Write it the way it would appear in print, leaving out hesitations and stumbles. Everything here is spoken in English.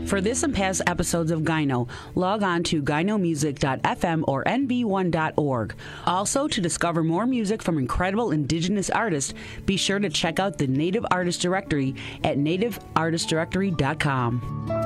For this and past episodes of Gyno, log on to gynomusic.fm or nb1.org. Also, to discover more music from incredible Indigenous artists, be sure to check out the Native Artist Directory at nativeartistdirectory.com.